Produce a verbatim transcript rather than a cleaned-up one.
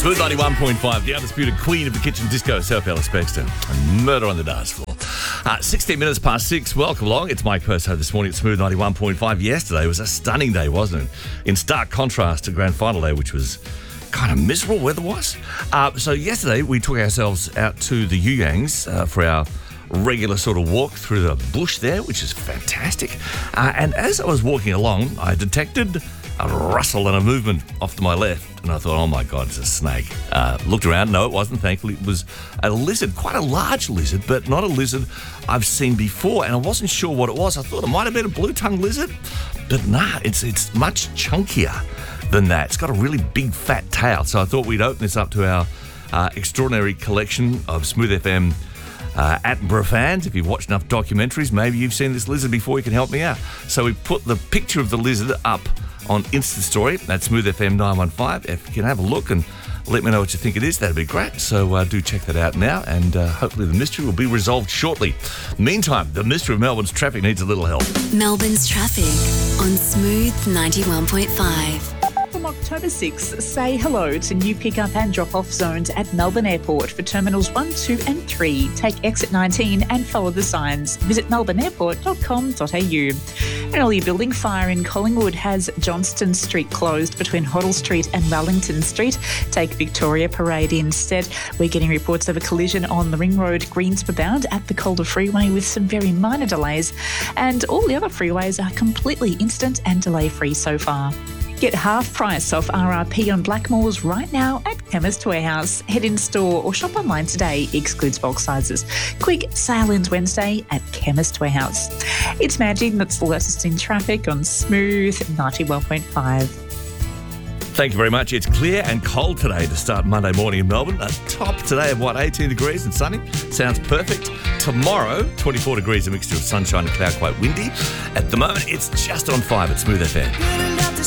Smooth ninety-one point five, the undisputed queen of the kitchen disco, South Alice Baxter. Murder on the dance floor. Uh, sixteen minutes past six. Welcome along. It's Mike Perso this morning at Smooth ninety-one point five. Yesterday was a stunning day, wasn't it? In stark contrast to Grand Final Day, which was kind of miserable weather-wise. Uh, so yesterday we took ourselves out to the Yuyangs uh, for our regular sort of walk through the bush there, which is fantastic. Uh, and as I was walking along, I detected a rustle and a movement off to my left, and I thought, oh my God, it's a snake. Uh, looked around, no, it wasn't, thankfully. It was a lizard, quite a large lizard, but not a lizard I've seen before, and I wasn't sure what it was. I thought it might have been a blue-tongued lizard, but nah, it's it's much chunkier than that. It's got a really big, fat tail, so I thought we'd open this up to our uh, extraordinary collection of Smooth F M Uh, Attenborough fans. If you've watched enough documentaries, maybe you've seen this lizard before, you can help me out. So we put the picture of the lizard up on Insta Story. That's Smooth F M nine one five. If you can have a look and let me know what you think it is, that'd be great. So uh, do check that out now, and uh, hopefully the mystery will be resolved shortly. Meantime, the mystery of Melbourne's traffic needs a little help. Melbourne's traffic on Smooth ninety-one point five. From October sixth, say hello to new pick-up and drop-off zones at Melbourne Airport for Terminals one, two and three. Take exit nineteen and follow the signs. Visit melbourne airport dot com dot a u. An early building fire in Collingwood has Johnston Street closed between Hoddle Street and Wellington Street. Take Victoria Parade instead. We're getting reports of a collision on the Ring Road Greensborough bound at the Calder Freeway with some very minor delays. And all the other freeways are completely instant and delay-free so far. Get half price off R R P on Blackmores right now at Chemist Warehouse. Head in store or shop online today. Excludes bulk sizes. Quick sale ends Wednesday at Chemist Warehouse. It's Maggie, that's the latest in traffic on Smooth ninety-one point five. Thank you very much. It's clear and cold today to start Monday morning in Melbourne. A top today of what, eighteen degrees and sunny? Sounds perfect. Tomorrow, twenty-four degrees, a mixture of sunshine and cloud, quite windy. At the moment, it's just on five at Smooth F M.